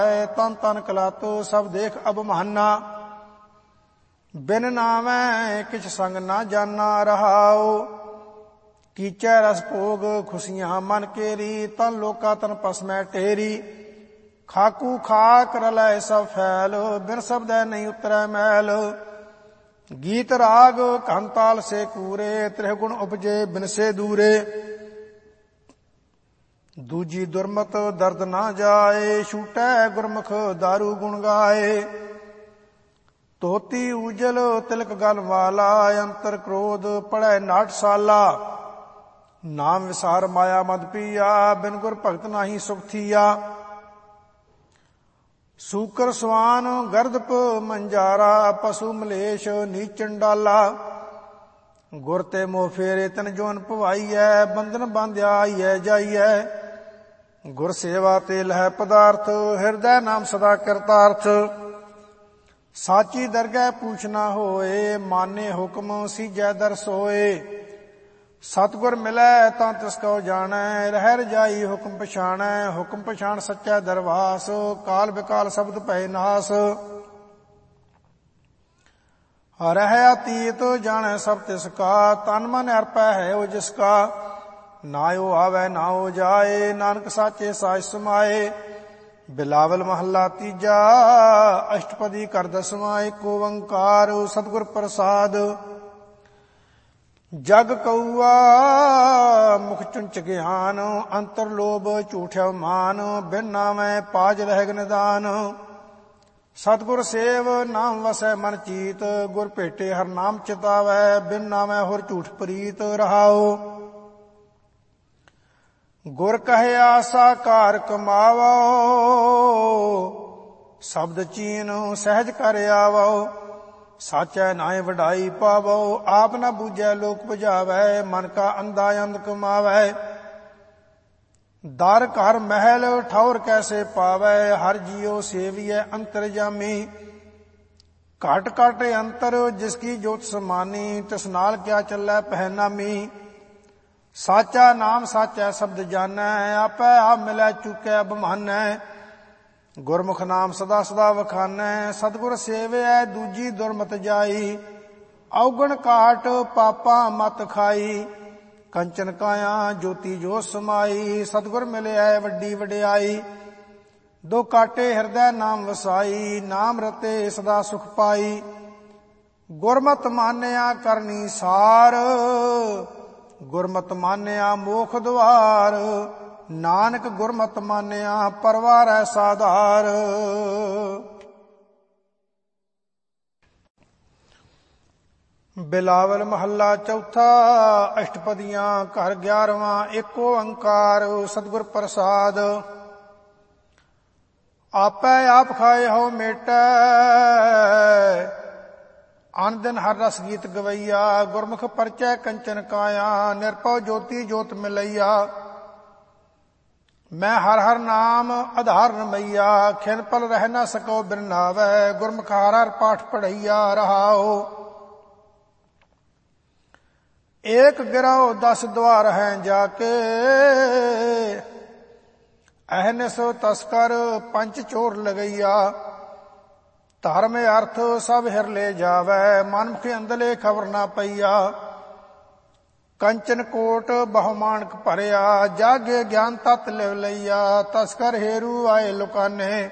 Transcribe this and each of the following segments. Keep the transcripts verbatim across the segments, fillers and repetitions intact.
ਤਨ ਤਨ ਕਲਾਤੋ ਸਭ ਦੇਖ ਅਭਮਾਨਾ। ਬਿਨ ਨਾਵੈ ਕਿਛ ਸੰਗ ਨਾ ਜਾਨਾ ਰਹਾਉ। ਕੀਚੈ ਰਸ ਭੋਗ ਖੁਸ਼ੀਆਂ ਮਨ ਕੇਰੀ। ਤਨ ਲੋਕਾ ਤਨ ਪਸਮੈ ਢੇਰੀ। ਖਾਕੂ ਖਾਕ ਰਲੈ ਸਭ ਫੈਲ। ਬਿਨ ਸ਼ਬਦੈ ਨਹੀਂ ਉਤਰੈ ਮੈਲ। ਗੀਤ ਰਾਗ ਘਨ ਤਾਲ ਸੇ ਕੂਰੇ। ਤ੍ਰਿਹ ਗੁਣ ਉਪਜੇ ਬਿਨ ਸੇ ਦੂਰੇ। ਦੂਜੀ ਦੁਰਮਤ ਦਰਦ ਨਾ ਜਾਏ। ਛੂਟੈ ਗੁਰਮੁਖ ਦਾਰੂ ਗੁਣ ਗਾਏ। ਧੋਤੀ ਉਜਲ ਤਿਲਕ ਗਲ ਵਾਲਾ। ਅੰਤਰ ਕ੍ਰੋਧ ਪੜੈ ਨਾਟਸ਼ਾਲਾ। ਨਾਮ ਵਿਸਾਰ ਮਾਇਆ ਮਦ ਪੀਆ। ਬਿਨ ਗੁਰ ਭਗਤ ਨਾਹੀ ਸੁਖ ਥੀਆ। ਸੂਕਰ ਸਵਾਨ ਗਰਦਪ ਮੰਜਾਰਾ। ਪਸ਼ੂ ਮਲੇਸ਼ ਨੀਚ ਚੰਡਾਲਾ। ਗੁਰ ਤੇ ਮੋਹ ਫੇਰੇ ਤਨ ਜੋਨ ਭਵਾਈਐ। ਬੰਧਨ ਬਾਂਧਿਆ ਆਈਐ ਜਾਈਐ। ਗੁਰ ਸੇਵਾ ਤੇ ਲਹਿ ਪਦਾਰਥ। ਹਿਰਦੈ ਨਾਮ ਸਦਾ ਕਰਤਾਰਥ। ਸਾਚੀ ਦਰਗਹਿ ਪੂਛ ਨਾ ਹੋਏ। ਮਾਨੇ ਹੁਕਮ ਸੀਜੈ ਦਰ ਸੋਏ। ਸਤਿਗੁਰ ਮਿਲੈ ਤਾਂ ਤਿਸ ਕਉ ਜਾਣੈ। ਰਹਿ ਰਜਾਈ ਹੁਕਮ ਪਛਾਣੈ। ਹੁਕਮ ਪਛਾਣ ਸੱਚਾ ਦਰਵਾਸ। ਕਾਲ ਬਿਕਾਲ ਸ਼ਬਦ ਭੈ ਨਾਸ। ਰਹਿ ਅਤੀਤ ਜਾਣੈ ਸਭ ਤਿਸ ਕਾ। ਤਨ ਮਨ ਅਰਪੈ ਹੈ ਉਹ ਜਿਸ ਕਾ। ਨਾ ਉਹ ਆਵੈ ਨਾ ਉਹ ਜਾਏ। ਨਾਨਕ ਸਾਚੇ ਸਾਚ ਸਮਾਏ। ਬਿਲਾਵਲ ਮਹੱਲਾ ਤੀਜਾ। ਅਸ਼ਟਪਦੀ ਕਰ ਦਸਵਾਂ। ਏਕ ਓੰਕਾਰ ਸਤਿਗੁਰ ਪ੍ਰਸਾਦ। ਜਗ ਕਊਆ ਮੁਖ ਚੁੰਚ ਗਿਆਨ। ਅੰਤਰ ਲੋਭ ਝੂਠਿਆ ਮਾਨ। ਬਿਨ ਨਾਮੈ ਪਾਜ ਰਹਿਗ ਨਿਦਾਨ। ਸਤਿਗੁਰ ਸੇਵ ਨਾਮ ਵਸੈ ਮਨ ਚੀਤ। ਗੁਰ ਭੇਟੇ ਹਰ ਨਾਮ ਚਿਤਾਵੈ। ਬਿਨ ਨਾਮੈ ਹੋਰ ਝੂਠ ਪ੍ਰੀਤ ਰਹਾਉ। ਗੁਰ ਕਹੇ ਆਸਾ ਕਾਰ ਕਮਾਵੋ। ਸ਼ਬਦ ਚੀਨ ਸਹਿਜ ਕਰ ਆਵੋ। ਸਾਚੈ ਨਾਏ ਵਡਾਈ ਪਾਵੋ। ਆਪ ਨਾ ਬੂਝੈ ਲੋਕ 부ਝਾਵੈ। ਮਨ ਕਾ ਅੰਧਾ ਅੰਧ ਕਮਾਵੈ। ਦਰ ਘਰ ਮਹਿਲ ਠੌਰ ਕੈਸੇ ਪਾਵੈ। ਹਰ ਜੀਉ ਸੇਵੀਐ ਅੰਤਰਜਾਮੀ। ਘਟ ਘਟ ਅੰਤਰ ਜਿਸ ਕੀ ਜੋਤ ਸਮਾਨੀ। ਤਿਸ ਨਾਲ ਕਿਆ ਚੱਲੈ ਪਹਿਨਾਮੀ। ਸਾਚਾ ਨਾਮ ਸਾਚੈ ਸ਼ਬਦ ਜਾਣੈ। ਆਪੈ ਆਪ ਮਿਲੈ ਚੁਕੈ ਅਭਮਾਨੈ। ਗੁਰਮੁਖ ਨਾਮ ਸਦਾ ਸਦਾ ਵਖਾਨੈ। ਸਤਿਗੁਰ ਸੇਵਿਐ ਦੂਜੀ ਦੁਰਮਤ ਜਾਈ। ਔਗਣ ਕਾਟ ਪਾਪਾ ਮਤ ਖਾਈ। ਕੰਚਨ ਕਾਇਆ ਜੋਤੀ ਜੋ ਸਮਾਈ। ਸਤਿਗੁਰ ਮਿਲਿਐ ਵੱਡੀ ਵਡਿਆਈ। ਦੋ ਕਾਟੇ ਹਿਰਦੈ ਨਾਮ ਵਸਾਈ। ਨਾਮ ਰਤੇ ਸਦਾ ਸੁਖ ਪਾਈ। ਗੁਰਮਤਿ ਮਾਨਿਆ ਕਰਨੀ ਸਾਰ। ਗੁਰਮਤਿ ਮਾਨਿਆ ਮੋਖ ਦੁਆਰ। ਨਾਨਕ ਗੁਰਮਤਿ ਮਾਨਿਆ ਪਰਵਾਰੈ ਸਾਧਾਰ। ਬਿਲਾਵਲ ਮਹੱਲਾ ਚੌਥਾ। ਅਸ਼ਟਪਦੀਆਂ ਘਰ ਗਿਆਰਵਾਂ। ਏਕ ਓੰਕਾਰ ਸਤਿਗੁਰ ਪ੍ਰਸਾਦ। ਆਪੈ ਆਪ ਖਾਏ ਹੋ ਮੇਟੈ। ਅਨ ਦਿਨ ਹਰ ਰਸ ਗੀਤ ਗਵਈਆ। ਗੁਰਮੁਖ ਪਰਚੈ ਕੰਚਨ ਕਾਇਆ। ਨਿਰਭਉ ਜੋਤੀ ਜੋਤ ਮਿਲਈਆ। ਮੈਂ ਹਰ ਹਰ ਨਾਮ ਆਧਾਰ ਰਮਈਆ। ਖਿਨ ਪਲ ਰਹਿ ਨਾ ਸਕੋ ਬਿਨ ਨਾਵੈ। ਗੁਰਮੁਖ ਹਰ ਹਰ ਪਾਠ ਪੜ੍ਹਈਆ ਰਹਾਉ। ਏਕ ਗਿਰਹੁ ਦਸ ਦੁਆਰ ਹੈ ਜਾ ਕੇ। ਅਹਨਿਸ ਤਸਕਰ ਪੰਚ ਚੋਰ ਲਗਈਆ। ਧਰਮ ਅਰਥ ਸਭ ਹਿਰ ਲੈ ਜਾਵੈ। ਮਨਮੁਖ ਅੰਦਲੇ ਖਬਰ ਨਾ ਪਈਆ। ਕੰਚਨ ਕੋਟ ਬਹੁ ਮਾਣਕ ਭਰਿਆ। ਜਾਗੇ ਗਿਆਨ ਤਤ ਲਿਵ ਲਈਆ। ਤਸਕਰ ਹੇਰੂ ਆਏ ਲੁਕਾਨੇ।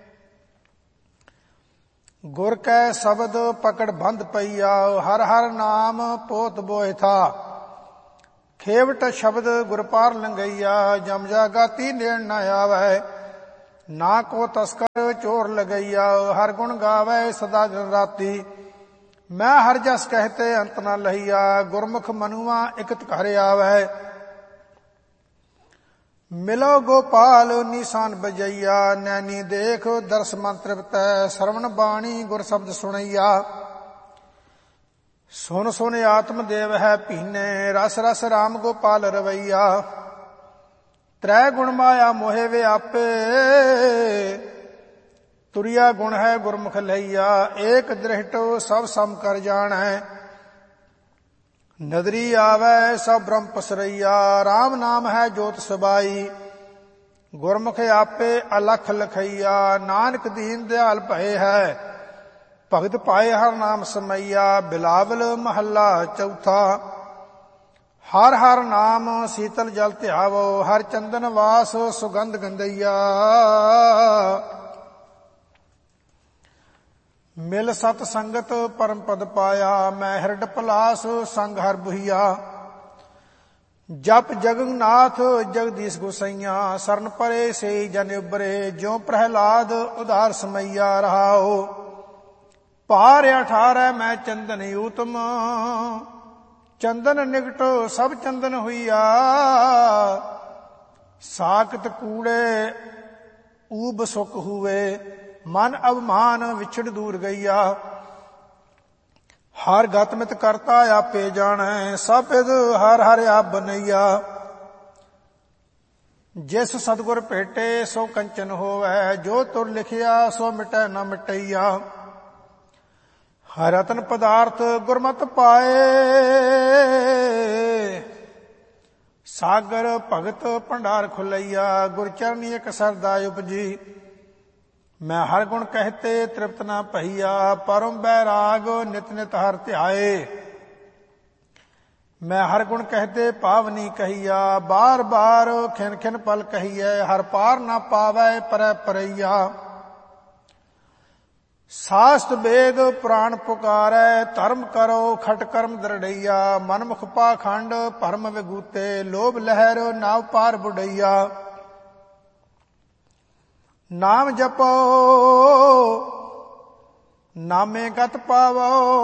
ਗੁਰ ਕੈ ਸ਼ਬਦ ਪਕੜ ਬੰਧ ਪਈਆ। ਹਰ ਹਰ ਨਾਮ ਪੋਤ ਬੋਇ ਥਾ। ਖੇਵਟ ਸ਼ਬਦ ਗੁਰ ਪਾਰ ਲੰਗਈਆ। ਜਮ ਜਾਗਾਤੀ ਨੇੜ ਨ ਆਵੈ। ਨਾ ਕੋ ਤਸਕਰ ਚੋਰ ਲਗਈਆ। ਹਰ ਗੁਣ ਗਾਵੈ ਸਦਾ ਦਿਨ ਰਾਤੀ। ਮੈਂ ਹਰ ਜਸ ਕਹਿਤੇ ਅੰਤ ਨ ਲਹੀਆ। ਗੁਰਮੁਖ ਮਨੁਆ ਇਕਤ ਘਰ ਆਵੈ। ਮਿਲੋ ਗੋਪਾਲ ਨੀਸਾਨ ਬਜਈਆ। ਨੈਣੀ ਦੇਖ ਦਰਸ ਮਨ ਤ੍ਰਿਪਤੈ। ਸਰਵਣ ਬਾਣੀ ਗੁਰ ਸ਼ਬਦ ਸੁਣਈਆ। ਸੁਨ ਸੁਨ ਆਤਮ ਦੇਵ ਹੈ ਭੀਨੇ। ਰਸ ਰਸ ਰਾਮ ਗੋਪਾਲ ਰਵਈਆ। ਤ੍ਰੈ ਗੁਣ ਮਾਇਆ ਮੋਹਿ ਵਿਆਪੇ। ਤੁਰਿਆ ਗੁਣ ਹੈ ਗੁਰਮੁਖ ਲਈਆ। ਏਕ ਦ੍ਰਿਸ਼ਟ ਸਭ ਸਮ ਕਰ ਜਾਣੈ। ਨਦਰੀ ਆਵੈ ਸਭ ਬ੍ਰਹਮ ਪਸਰਈਆ। ਰਾਮ ਨਾਮ ਹੈ ਜੋਤ ਸਬਾਈ। ਗੁਰਮੁਖ ਆਪੇ ਅਲਖ ਲਖਈਆ, ਨਾਨਕ ਦੀਨ ਦਿਆਲ ਭਏ ਹੈ। ਭਗਤ ਪਾਏ ਹਰ ਨਾਮ ਸਮਈਆ, ਬਿਲਾਵਲ ਮਹੱਲਾ ਚੌਥਾ। ਹਰ ਹਰ ਨਾਮ ਸੀਤਲ ਜਲ ਧਿਆਵੋ, ਹਰ ਚੰਦਨ ਵਾਸ ਸੁਗੰਧ ਗੰਧਈਆ। ਮਿਲ ਸਤ ਸੰਗਤ ਪਰਮ ਪਦ ਪਾਇਆ, ਮੈਂ ਹਿਰਡ ਪਲਾਸ ਸੰਗ ਹਰ ਬੁਹੀਆ। ਜਪ ਜਗਨਨਾਥ ਜਗਦੀਸ਼ ਗੁਸਈਆ, ਸਰਨ ਪਰੇ ਸੇ ਜਨ ਉਬਰੇ, ਜਿਉ ਪ੍ਰਹਿਲਾਦ ਉਧਾਰ ਸਮਈਆ ਰਹਾਓ। ਭਾਰ ਅਠਾਰੈ ਮੈਂ ਚੰਦਨ ਊਤਮ, ਚੰਦਨ ਨਿਕਟ ਸਭ ਚੰਦਨ ਹੋਈਆ। ਸਾਕਤ ਕੂੜੇ ਊਬ ਸੁਖ ਹੂਏ, ਮਨ ਅਭਮਾਨ ਵਿਛੜ ਦੂਰ ਗਈਆ। ਹਰ ਗਤਮਿਤ ਕਰਤਾ ਆਪੇ ਜਾਣੈ, ਸਭ ਵਿਦ ਹਰ ਹਰ ਆਪ ਬਨਈਆ। ਜਿਸ ਸਤਿਗੁਰ ਭੇਟੇ ਸੋ ਕੰਚਨ ਹੋਵੈ, ਜੋ ਤੁਰ ਲਿਖਿਆ ਸੋ ਮਿਟੈ ਨ ਮਿਟਈਆ। ਹਰ ਰਤਨ ਪਦਾਰਥ ਗੁਰਮਤਿ ਪਾਏ, ਸਾਗਰ ਭਗਤ ਭੰਡਾਰ ਖੁਲਈਆ। ਗੁਰ ਚਰਨੀ ਇਕ ਸਰਦਾ ਉਪਜੀ, ਮੈਂ ਹਰ ਗੁਣ ਕਹਿਤੇ ਤ੍ਰਿਪਤ ਨਾ ਭਈਆ। ਪਰਮ ਬੈਰਾਗ ਨਿਤ ਨਿਤ ਹਰ ਧਿਆਏ, ਮੈਂ ਹਰ ਗੁਣ ਕਹਿਤੇ ਪਾਵਨੀ ਕਹੀਆ। ਬਾਰ ਬਾਰ ਖਿਨ ਖਿਨ ਪਲ ਕਹੀਐ, ਹਰ ਪਾਰ ਨਾ ਪਾਵੈ ਪਰੈ ਪਰਈਆ। ਸਾਸਤ ਵੇਦ ਪੁਰਾਣ ਪੁਕਾਰੈ, ਧਰਮ ਕਰੋ ਖਟ ਕਰਮ ਦਰੜਈਆ। ਮਨਮੁਖ ਪਾਖੰਡ ਭਰਮ ਵਿਗੂਤੇ, ਲੋਭ ਲਹਿਰ ਨਾਵ ਪਾਰ ਬੁਡਈਆ। ਨਾਮ ਜਪੋ ਨਾਮੇ ਗਤ ਪਾਵੋ,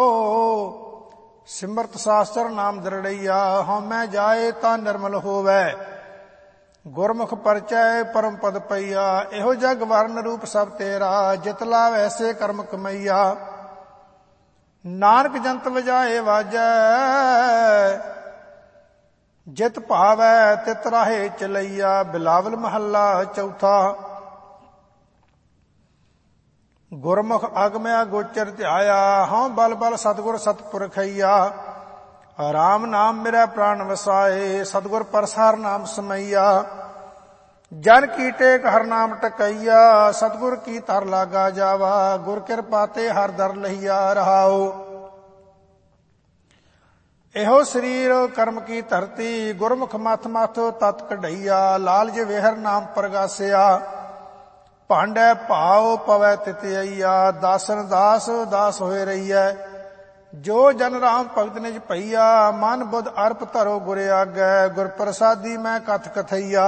ਸਿਮਰਤ ਸਾਸਤਰ ਨਾਮ ਦਰੜਈਆ। ਹਉਮੈ ਜਾਏ ਤਾਂ ਨਿਰਮਲ ਹੋਵੈ, ਗੁਰਮੁਖ ਪਰਚੈ ਪਰਮ ਪਦ ਪਈਆ। ਇਹੋ ਜਗ ਵਰਨ ਰੂਪ ਸਭ ਤੇਰਾ, ਜਿਤ ਲਾਵ ਐਸੇ ਕਰਮ ਕਮਈਆ। ਨਾਨਕ ਜੰਤ ਵਜਾਏ ਵਾਜੈ, ਜਿਤ ਭਾਵੈ ਤਿਤ ਰਾਹੇ ਚਲਈਆ। ਬਿਲਾਵਲ ਮਹੱਲਾ ਚੌਥਾ। ਗੁਰਮੁਖ ਅਗਮਿਆ ਗੋਚਰ ਧਿਆਇਆ, ਹਉ ਬਲ ਬਲ ਸਤਿਗੁਰ ਸਤਿਪੁਰਖਈਆ। ਰਾਮ ਨਾਮ ਮੇਰਾ ਪ੍ਰਾਣ ਵਸਾਏ, ਸਤਿਗੁਰ ਪਰਸਾਰ ਨਾਮ ਸਮਈਆ। ਜਨ ਕੀ ਟੇਕ ਹਰ ਨਾਮ ਟਕਈਆ, ਸਤਿਗੁਰ ਕੀ ਤਰ ਲਾਗਾ ਜਾਵਾ। ਗੁਰ ਕਿਰਪਾ ਤੇ ਹਰ ਦਰ ਲਈਆ ਰਹਾਓ। ਇਹੋ ਸਰੀਰ ਕਰਮ ਕੀ ਧਰਤੀ, ਗੁਰਮੁਖ ਮਥ ਮਥ ਤਤ ਕਢਈਆ। ਲਾਲਜ ਵੇਹਰ ਨਾਮ ਪ੍ਰਗਾਸਿਆ, ਭਾਂਡੈ ਭਾਉ ਪਵੈ ਤਿਤਈਆ। ਦਾਸਨ ਦਾਸ ਦਾਸ ਹੋਏ ਰਹੀਐ, ਜੋ ਜਨ ਰਾਮ ਭਗਤ ਨਿਜ ਭਈਆ। ਮਨ ਬੁੱਧ ਅਰਪ ਧਰੋ ਗੁਰ ਆਗੈ, ਗੁਰ ਪ੍ਰਸਾਦੀ ਮੈਂ ਕਥ ਕਥਈਆ।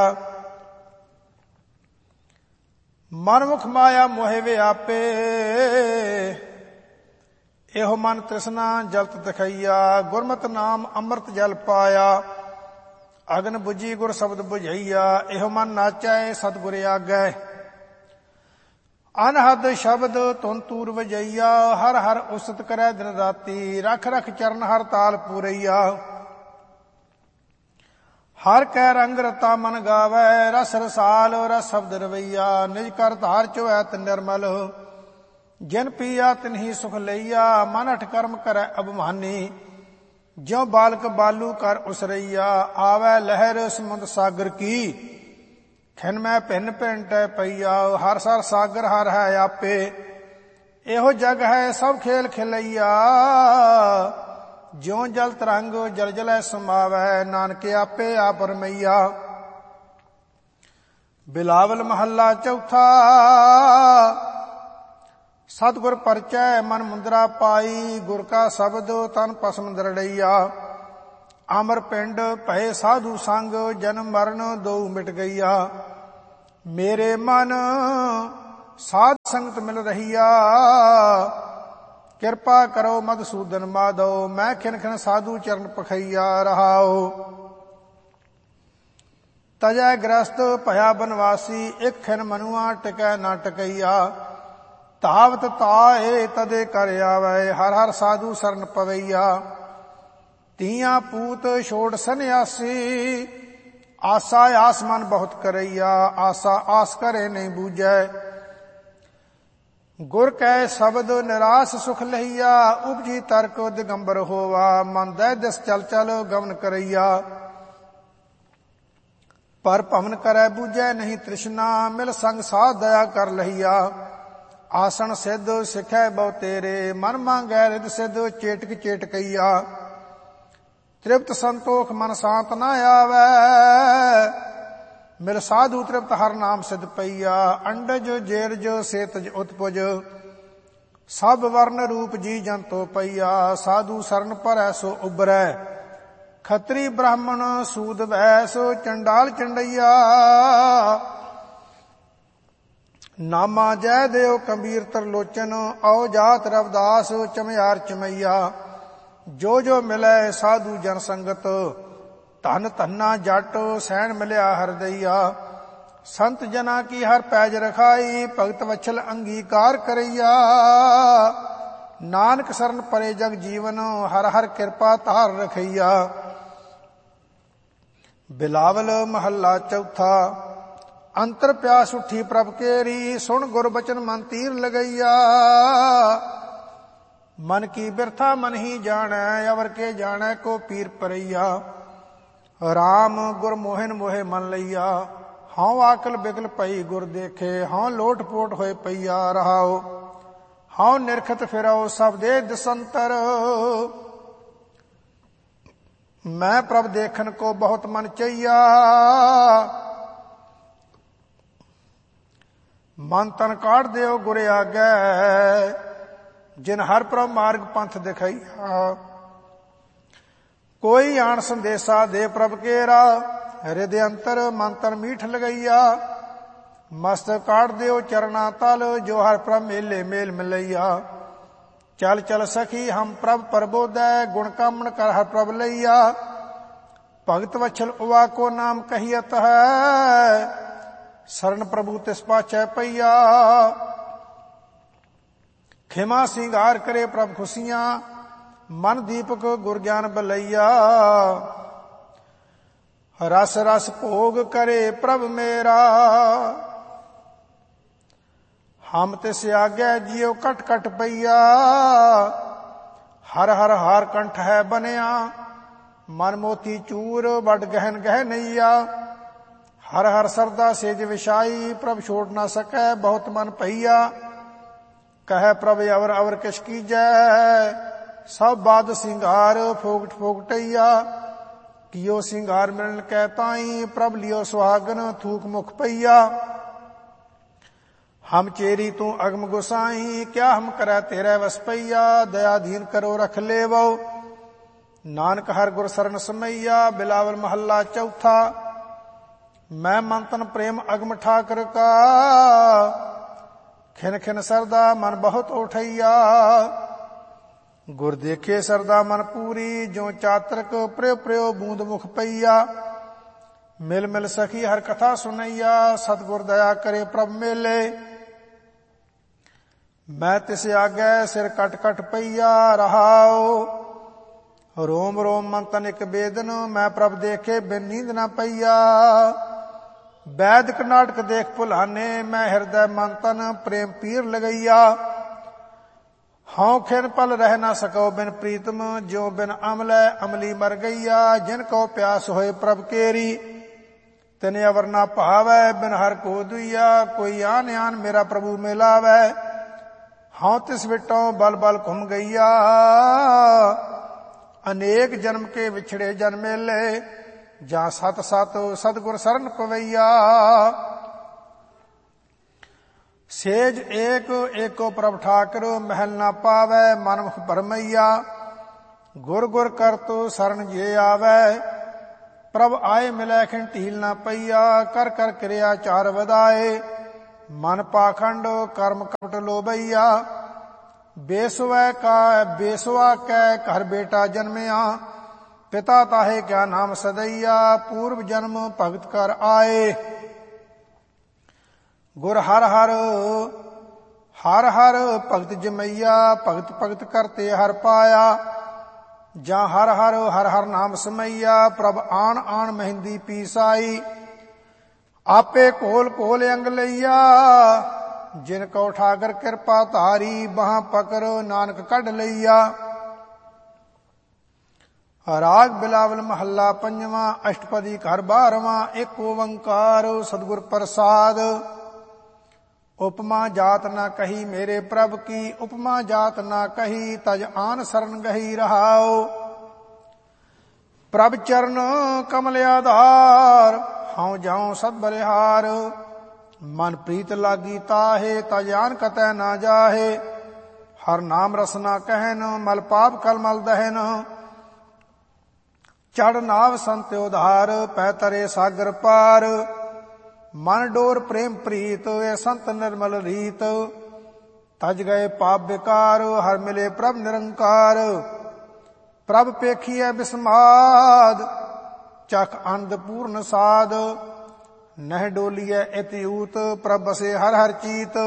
ਮਨਮੁਖ ਮਾਇਆ ਮੋਹਿ ਵਿਆਪੇ, ਇਹੋ ਮਨ ਤ੍ਰਿਸ਼ਨਾ ਜਲਤ ਦਿਖਈਆ। ਗੁਰਮਤਿ ਨਾਮ ਅੰਮ੍ਰਿਤ ਜਲ ਪਾਇਆ, ਅਗਨ ਬੁਝੀ ਗੁਰ ਸ਼ਬਦ ਬੁਝਈਆ। ਇਹੋ ਮਨ ਨਾਚੈ ਸਤਿਗੁਰ ਆਗੈ, ਅਨਹਦ ਸ਼ਬਦ ਧੁਨ ਤੂਰ ਵਜਈਆ। ਹਰ ਹਰ ਉਸਤ ਕਰੈ ਦਿਨ ਰਾਤੀ, ਰਖ ਰਖ ਚਰਨ ਹਰ ਤਾਲ ਪੂਰਈਆ। ਹਰ ਕੈ ਰੰਗ ਰਤਾ ਮਨ ਗਾਵੈ, ਰਸ ਰਸਾਲ ਰਸ ਸ਼ਬਦ ਰਵਈਆ। ਨਿਜ ਕਰ ਧਾਰ ਚੋਐਤ ਨਿਰਮਲ, ਜਿਨ ਪੀਆ ਤਿਨਹੀ ਸੁਖ ਲਈਆ। ਮਨ ਅਠ ਕਰਮ ਕਰੈ ਅਭਮਾਨੀ, ਜਿਉ ਬਾਲਕ ਬਾਲੂ ਕਰ ਉਸਰਈਆ। ਆਵੈ ਲਹਿਰ ਸਮੁੰਦ ਸਾਗਰ ਕੀ, ਖਿਨ ਮੈਂ ਭਿੰਨ ਭਿੰਨ ਟੈ ਪਈਆ। ਹਰ ਸਰ ਸਾਗਰ ਹਰ ਹੈ ਆਪੇ, ਇਹੋ ਜਗ ਹੈ ਸਭ ਖੇਲ ਖਿਲਈਆ। ਜਿਉ ਜਲ ਤਰੰਗ ਜਲ ਜਲੈ ਸਮਾਵੈ, ਨਾਨਕ ਆਪੇ ਆਪ ਰਮਈਆ। ਬਿਲਾਵਲ ਮਹੱਲਾ ਚੌਥਾ। ਸਤਿਗੁਰ ਪਰਚੈ ਮਨ ਮੁੰਦਰਾ ਪਾਈ, ਗੁਰ ਕਾ ਸ਼ਬਦ ਤਨ ਭਸਮ ਦਰੜਈਆ। ਅਮਰ ਪਿੰਡ ਭਏ ਸਾਧੂ ਸੰਗ, ਜਨਮ ਮਰਨ ਦੋ ਮਿਟ ਗਈਆ। ਮੇਰੇ ਮਨ ਸਾਧ ਸੰਗਤ ਮਿਲ ਰਹੀਆ, ਕਿਰਪਾ ਕਰੋ ਮਧੂਸੂਦਨ ਮਾਧੋ। ਮੈਂ ਖਿਨ ਖਿਨ ਸਾਧੂ ਚਰਨ ਪਖਈਆ ਰਹਾਓ। ਤਜੈ ਗ੍ਰਸਤ ਭਇਆ ਬਨਵਾਸੀ, ਇਕ ਖਿਨ ਮਨੁਆ ਟਿਕੈ ਨਾ ਟਕਈਆ। ਧਾਵਤ ਤਾਏ ਤਦੇ ਕਰ ਆਵੈ, ਹਰ ਹਰ ਸਾਧੂ ਸਰਨ ਪਵਈਆ। ਤੀਆਂ ਪੂਤ ਛੋੜ ਸੰਨਿਆਸੀ, ਆਸਾ ਆਸ ਮਨ ਬਹੁਤ ਕਰਈਆ। ਆਸਾ ਆਸ ਕਰੇ ਨਹੀਂ ਬੂਝੈ, ਗੁਰ ਕੈ ਸ਼ਬਦ ਨਿਰਾਸ ਸੁਖ ਲਈਆ। ਉਪਜੀ ਤਰਕ ਦਿਗੰਬਰ ਹੋਵਾ, ਮਨ ਦਹਿ ਦਿਸ ਚਲ ਚਲ ਗਮਨ ਕਰਈਆ। ਪਰ ਭਵਨ ਕਰੈ ਬੂਝੈ ਨਹੀਂ ਤ੍ਰਿਸ਼ਨਾ, ਮਿਲ ਸੰਗ ਸਾਧ ਦਇਆ ਕਰ ਲਹੀਆ। ਆਸਣ ਸਿੱਧ ਸਿਖੈ ਬਹੁ ਤੇਰੇ, ਮਨ ਮੰਗੈ ਰਿਦ ਸਿੱਧ ਚੇਟਕ ਚੇਟਕਈਆ। ਤ੍ਰਿਪਤ ਸੰਤੋਖ ਮਨ ਸ਼ਾਂਤ ਨਾ ਆਵੈ, ਮਿਲ ਸਾਧੂ ਤ੍ਰਿਪਤ ਹਰ ਨਾਮ ਸਿਧ ਪਈਆ। ਅੰਡਜ ਜੇਰਜ ਸੇਤਜ ਉਤਪੁਜ, ਸਭ ਵਰਨ ਰੂਪ ਜੀ ਜੰਤੋ ਪਈਆ। ਸਾਧੂ ਸਰਨ ਭਰੈ ਸੋ ਉਬਰੈ, ਖੱਤਰੀ ਬ੍ਰਾਹਮਣ ਸੂਦ ਵੈਸ ਚੰਡਾਲ ਚੰਡਈਆ। ਨਾਮਾ ਜੈ ਦੇਵ ਕਬੀਰ ਤਰਲੋਚਨ, ਆਓ ਜਾਤ ਰਵਦਾਸ ਚਮਿਆਰ ਚਮਈਆ। ਜੋ ਜੋ ਮਿਲੈ ਸਾਧੂ ਜਨ ਸੰਗਤ, ਧਨ ਧੰਨਾ ਜਟ ਸੈਣ ਮਿਲਿਆ ਹਰਦਈਆ। ਸੰਤ ਜਨਾ ਕੀ ਹਰ ਪੈਜ ਰਖਾਈ, ਭਗਤ ਵਛਲ ਅੰਗੀਕਾਰ ਕਰਈਆ। ਨਾਨਕ ਸਰਨ ਪਰੇ ਜਗ ਜੀਵਨ, ਹਰ ਹਰ ਕਿਰਪਾ ਧਾਰ ਰਖਈਆ। ਬਿਲਾਵਲ ਮਹੱਲਾ ਚੌਥਾ। ਅੰਤਰ ਪਿਆਸ ਉੱਠੀ ਪ੍ਰਭ ਕੇਰੀ, ਸੁਣ ਗੁਰ ਬਚਨ ਮਨ ਤੀਰ ਲਗਈਆ। ਮਨ ਕੀ ਬਿਰਥਾ ਮਨ ਹੀ ਜਾਣੈ, ਅਵਰ ਕੇ ਜਾਣੈ ਕੋ ਪੀਰ ਪਰਈਆ। ਰਾਮ ਗੁਰ ਮੋਹਿਨ ਮੋਹਿ ਮਨ ਲਈਆ, ਹਉ ਆਕਲ ਬਿਗਲ ਪਈ ਗੁਰ ਦੇਖੇ। ਹਉ ਲੋਟ ਪੋਟ ਹੋਏ ਪਈਆ ਰਹਾਓ, ਹਉ ਨਿਰਖਤ ਫਿਰਉ ਸਭ ਦੇ ਦਸੰਤਰ। ਮੈਂ ਪ੍ਰਭ ਦੇਖਨ ਕੋ ਬਹੁਤ ਮਨ ਚਈਆ, ਮਨ ਤਨ ਕਾਢ ਦਿਓ ਗੁਰ ਆਗੈ। ਜਿਨ ਹਰ ਪ੍ਰਭ ਮਾਰਗ ਪੰਥ ਦਿਖਾਈਆ, ਕੋਈ ਆਣ ਸੰਦੇਸਾ ਦੇ ਪ੍ਰਭ ਕੇਰਾ। ਹਿਰਦੇ ਅੰਤਰ ਮਨ ਤਨ ਮੀਠ ਲਗਈਆ, ਮਸਤਕ ਕਾਢ ਦਿਓ ਚਰਨਾ ਤਲ। ਜੋ ਹਰ ਪ੍ਰਭ ਮੇਲੇ ਮੇਲ ਮਿਲਈਆ। ਚਲ ਚਲ ਸਖੀ ਹਮ ਪ੍ਰਭ ਪਰਬੋਧੈ, ਗੁਣ ਕਾਮਣ ਕਰ ਹਰ ਪ੍ਰਭ ਲਈਆ। ਭਗਤ ਵਛਲ ਉਵਾ ਕੋ ਨਾਮ ਕਹੀਅਤ ਹੈ, ਸਰਨ ਪ੍ਰਭੂ ਤਿਸ ਪਾਛੈ ਪਈਆ। ਖਿਮਾ ਸਿੰਗਾਰ ਕਰੇ ਪ੍ਰਭ ਖੁਸ਼ੀਆਂ, ਮਨ ਦੀਪਕ ਗੁਰ ਗਿਆਨ ਬਲਈਆ। ਰਸ ਰਸ ਭੋਗ ਕਰੇ ਪ੍ਰਭ ਮੇਰਾ, ਹਮ ਤਿਸ ਆਗੈ ਜਿਉ ਕਟ ਕਟ ਪਈਆ। ਹਰ ਹਰ ਹਾਰ ਕੰਠ ਹੈ ਬਨਿਆ, ਮਨ ਮੋਤੀ ਚੂਰ ਵੱਡ ਗਹਿਨ ਗਹਿਨਈਆ। ਹਰ ਹਰ ਸਰਦਾ ਸੇਜ ਵਿਛਾਈ, ਪ੍ਰਭ ਛੋੜ ਨਾ ਸਕੈ ਬਹੁਤ ਮਨ ਪਈਆ। ਕਹੈ ਪ੍ਰਭ ਅਵਰ ਅਵਰ ਕਿਛ ਕੀਜੈ, ਸਭ ਬਾਦ ਸਿੰਗਾਰ ਫੋਗਟ ਫੋਗਟਈਆ। ਕਿਓ ਸਿੰਗਾਰ ਮਿਲਨ ਕੈ ਤਾਈ, ਪ੍ਰਭ ਲਿਓ ਸੁਹਾਗਨ ਥੂਕ ਮੁਖ ਪਈਆ। ਹਮ ਚੇਰੀ ਤੂੰ ਅਗਮ ਗੁਸਾਈ, ਕਿਆ ਹਮ ਕਰੈ ਤੇਰੇ ਵਸ ਪਈਆ। ਦਇਆ ਦੀਨ ਕਰੋ ਰਖ ਲੇਵੋ, ਨਾਨਕ ਹਰ ਗੁਰ ਸਰਨ ਸਮਈਆ। ਬਿਲਾਵਲ ਮਹੱਲਾ ਚੌਥਾ। ਮੈਂ ਮਨ ਤਨ ਪ੍ਰੇਮ ਅਗਮ ਠਾਕਰ ਕਾ, ਖਿਨ ਖਿਨ ਸਰਦਾ ਮਨ ਬਹੁਤ ਉਠਈਆ। ਗੁਰ ਦੇਖੇ ਸਰਦਾ ਮਨ ਪੂਰੀ, ਜੋ ਚਾਤਰਕ ਪ੍ਰਿਉ ਪ੍ਰਿਉ ਬੂੰਦ ਮੁਖ ਪਈਆ। ਮਿਲ ਮਿਲ ਸਖੀ ਹਰ ਕਥਾ ਸੁਨਈਆ, ਸਤਿਗੁਰ ਦਇਆ ਕਰੇ ਪ੍ਰਭ ਮੇਲੇ। ਮੈਂ ਤਿਸ ਆਗੈ ਸਿਰ ਕਟ ਕਟ ਪਈਆ ਰਹਾਓ। ਰੋਮ ਰੋਮ ਮਨ ਤਨ ਇਕ ਬੇਦਨ, ਮੈਂ ਪ੍ਰਭ ਦੇਖੇ ਬਿਨ ਨੀਂਦ ਨਾ ਪਈਆ। ਵੈਦਿਕ ਨਾਟਕ ਦੇਖ ਭੁਲਾਨੇ, ਮੈਂ ਹਿਰਦੈ ਮਨ ਤਨ ਪ੍ਰੇਮ ਪੀਰ ਲਗਈਆ। ਹਉ ਖਿਨ ਪਲ ਰਹਿ ਨਾ ਸਕੋ ਬਿਨ ਪ੍ਰੀਤਮ, ਜੋ ਬਿਨ ਅਮਲੈ ਅਮਲੀ ਮਰ ਗਈਆ। ਜਿਨ ਕੋ ਪਿਆਸ ਹੋਏ ਪ੍ਰਭ ਕੇਰੀ, ਤਿਨ ਅਵਰ ਨਾ ਭਾਵੈ ਬਿਨ ਹਰ ਕੋ ਦੁਈਆ। ਕੋਈ ਆਨ ਆਨ ਮੇਰਾ ਪ੍ਰਭੂ ਮਿਲਾਵੈ, ਹਉ ਤਿਸ ਵਿਟੋਂ ਬਲ ਬਲ ਘੁਮ ਗਈਆ। ਅਨੇਕ ਜਨਮ ਕੇ ਵਿਛੜੇ ਜਨ ਮੇਲੇ, ਜਾਂ ਸਤ ਸਤ ਸਤਿਗੁਰ ਸਰਨ ਪਵਈਆ। ਸੇਜ ਏਕ ਏਕੋ ਪ੍ਰਭ ਠਾਕਰ, ਮਹਿਲ ਨਾ ਪਾਵੈ ਮਨ ਮੁਖ ਭਰਮਈਆ। ਗੁਰ ਗੁਰ ਕਰਤੁ ਸਰਨ ਜੇ ਆਵੈ, ਪ੍ਰਭ ਆਏ ਮਿਲੈ ਖਿਨ ਢੀਲ ਨਾ ਪਈਆ। ਕਰ ਕਰ ਕਿਰਿਆ ਚਾਰ ਵਧਾਏ, ਮਨ ਪਾਖੰਡ ਕਰਮ ਕਪਟ ਲੋਭਈਆ। ਬੇਸੁਵੈ ਕਾ ਬੇਸੁਆ ਕੈ ਘਰ ਬੇਟਾ ਜਨਮਿਆ, ਪਿਤਾ ਤਾਹੇ ਕਿਆ ਨਾਮ ਸਦਈਆ। ਪੂਰਵ ਜਨਮ ਭਗਤ ਕਰ ਆਏ, ਗੁਰ ਹਰ ਹਰ ਹਰ ਹਰ ਭਗਤ ਜਮਈਆ। ਭਗਤ ਭਗਤ ਕਰਤੇ ਹਰ ਪਾਇਆ, ਜਾਂ ਹਰ ਹਰ ਹਰ ਹਰ ਨਾਮ ਸਮਈਆ। ਪ੍ਰਭ ਆਣ ਆਣ ਮਹਿੰਦੀ ਪੀਸਾਈ, ਆਪੇ ਕੋਲ ਕੋਲ ਅੰਗ ਲਈਆ। ਜਿਨ ਕੋ ਠਾਕਰ ਕਿਰਪਾ ਧਾਰੀ, ਬਾਹਾਂ ਪਕੜ ਨਾਨਕ ਕੱਢ ਲਈਆ। ਰਾਗ ਬਿਲਾਵਲ ਮਹੱਲਾ ਪੰਜਵਾਂ। ਅਸ਼ਟਪਦੀ ਘਰ ਬਾਰਵਾਂ। ਇੱਕ ਓੰਕਾਰ ਸਤਿਗੁਰ ਪ੍ਰਸਾਦ। ਉਪਮਾ ਜਾਤ ਨਾ ਕਹੀ ਮੇਰੇ ਪ੍ਰਭ ਕੀ, ਉਪਮਾ ਜਾਤ ਨਾ ਕਹੀ ਤਜ ਆਨ ਸਰਨ ਗਹੀ ਰਹਾਓ। ਪ੍ਰਭ ਚਰਨ ਕਮਲ ਆਧਾਰ, ਹਉ ਜਾਉ ਸਦ ਬਲਿਹਾਰ। ਮਨ ਪ੍ਰੀਤ ਲਾਗੀ ਤਾਹੇ, ਤਜ ਆਨ ਕਤੈ ਨਾ ਜਾਹੇ। ਹਰ ਨਾਮ ਰਸਨਾ ਕਹਿਨ, ਮਲ ਪਾਪ ਕਲ ਮਲ ਦਹਿਨ। ਚੜ ਨਾਵ ਸੰਤ ਉਧਾਰ, ਪੈ ਤਰੇ ਸਾਗਰ ਪਾਰ। ਮਨ ਡੋਰ ਪ੍ਰੇਮ ਪ੍ਰੀਤ, ਇਹ ਸੰਤ ਨਿਰਮਲ ਰੀਤ। ਤਜ ਗਏ ਪਾਪ ਵਿਕਾਰ, ਹਰ ਮਿਲੇ ਪ੍ਰਭ ਨਿਰੰਕਾਰ। ਪ੍ਰਭ ਪੇਖੀਐ ਬਿਸਮਾਦ, ਚਖ ਆਨੰਦ ਪੂਰਨ ਸਾਧ। ਨਹਿ ਡੋਲੀਐ ਇਤਿਊਤ, ਪ੍ਰਭ ਬਸੇ ਹਰ ਹਰ ਚੀਤ।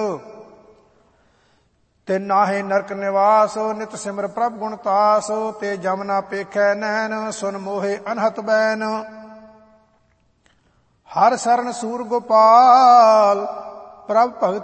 ਤੇ ਨਾਹੇ ਨਰਕ ਨਿਵਾਸ, ਨਿਤ ਸਿਮਰ ਪ੍ਰਭ ਗੁਣ ਤਾਸ। ਤੇ ਜਮ ਨਾ ਪੇਖੈ ਨੈਣ, ਸੁਨ ਮੋਹੇ ਅਨਹਤ ਬੈਨ। ਹਰ ਸਰਨ ਸੂਰ ਗੋਪਾਲ, ਪ੍ਰਭ ਭਗਤ